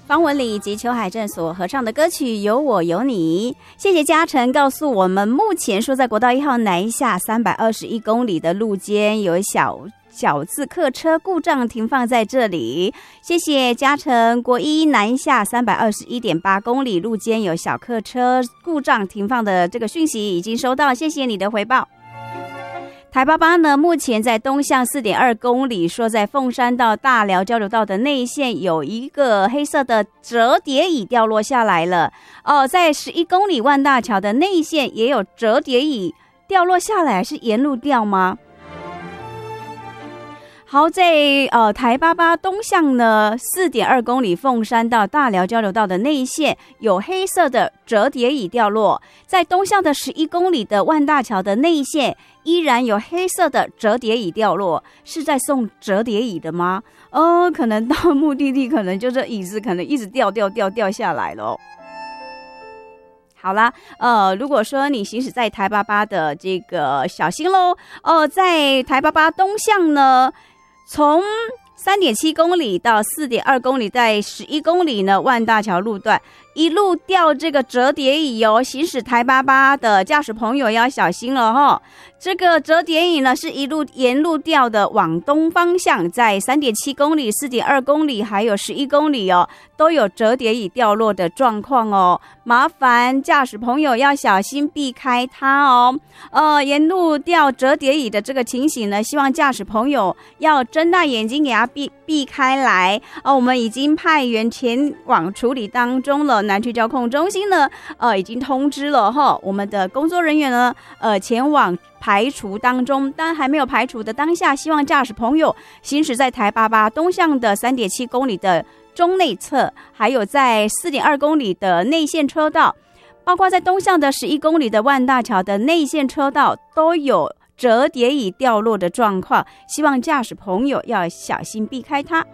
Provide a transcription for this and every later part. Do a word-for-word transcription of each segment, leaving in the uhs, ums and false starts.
方文礼以及裘海正所合唱的歌曲《有我有你》。谢谢嘉诚告诉我们，目前说在国道一号南下三百二十一公里的路间有小小字客车故障停放在这里。谢谢嘉诚，国一南下三百二十一点八公里路间有小客车故障停放的这个讯息已经收到，谢谢你的回报。台八八呢，目前在东向 四点二公里，说在凤山到大寮交流道的内线有一个黑色的折叠椅掉落下来了。哦，在十一公里万大桥的内线也有折叠椅掉落下来，是沿路掉吗？好，在呃台八八东向呢 四点二公里凤山到大寮交流道的内线有黑色的折叠椅掉落，在东向的十一公里的万大桥的内线依然有黑色的折叠椅掉落，是在送折叠椅的吗？哦，可能到目的地可能就是椅子可能一直掉掉掉掉下来了。好啦，呃，如果说你行驶在台八八的这个小心咯，呃，在台八八东向呢，从 三点七公里到 四点二公里，在十一公里呢万大桥路段一路掉这个折叠椅哦，行驶台八八的驾驶朋友要小心了哈。这个折叠椅呢是一路沿路掉的，往东方向，在 三点七公里、四点二公里还有十一公里哦，都有折叠椅掉落的状况哦，麻烦驾驶朋友要小心避开它哦。呃，沿路掉折叠椅的这个情形呢，希望驾驶朋友要睁大眼睛给它避避开来哦。我们已经派员前往处理当中了，南区交控中心呢，呃，已经通知了哈，我们的工作人员呢，呃，前往排除当中，但还没有排除的当下，希望驾驶朋友行驶在台八八东向的 三点七公里的中内侧，还有在 四点二公里的内线车道，包括在东向的十一公里的万大桥的内线车道都有折叠椅掉落的状况，希望驾驶朋友要小心避开它。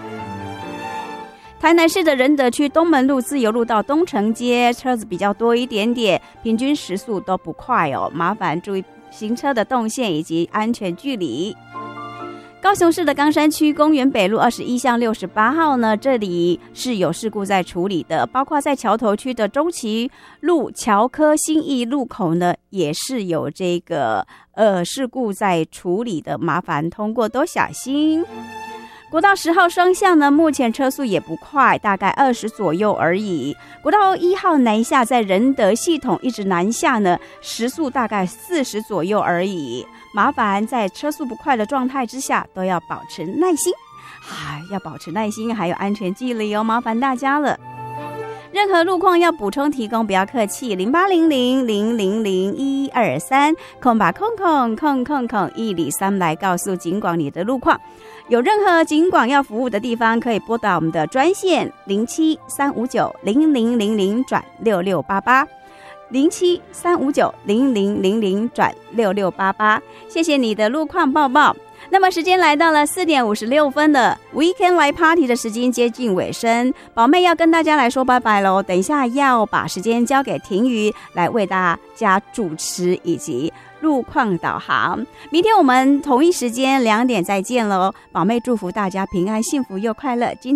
台南市的仁德区东门路自由路到东城街车子比较多一点点，平均时速都不快哦，麻烦注意行车的动线以及安全距离。高雄市的冈山区公园北路二十一巷六十八号呢，这里是有事故在处理的，包括在桥头区的中旗路桥科新义路口呢，也是有这个呃事故在处理的，麻烦通过都小心。国道十号双向呢，目前车速也不快，大概二十左右而已。国道一号南下在仁德系统一直南下呢，时速大概四十左右而已。麻烦在车速不快的状态之下，都要保持耐心，啊，要保持耐心，还有安全距离哦，麻烦大家了。任何路况要补充提供，不要客气，零八零零零零零一二三，空把空空空空空一里三来告诉警广你的路况。有任何警广要服务的地方，可以拨打我们的专线零七三五九零零零零转六六八八，零七三五九零零零零转六六八八。谢谢你的路况报报。那么时间来到了四点五十六分了 ，Weekend 来 Party 的时间接近尾声，宝妹要跟大家来说拜拜喽。等一下要把时间交给婷瑜来为大家主持以及路况导航。明天我们同一时间两点再见喽，宝妹祝福大家平安、幸福又快乐。今